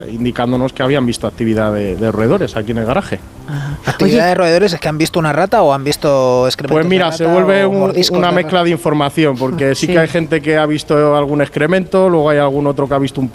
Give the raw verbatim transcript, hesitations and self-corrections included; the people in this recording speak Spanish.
indicándonos que habían visto actividad de, de roedores aquí en el garaje. Ajá. ¿Actividad Oye, de roedores es que han visto una rata o han visto excrementos? Pues mira, de rata se vuelve un, una de mezcla de información, porque sí, sí que hay gente que ha visto algún excremento, luego hay algún otro que ha visto un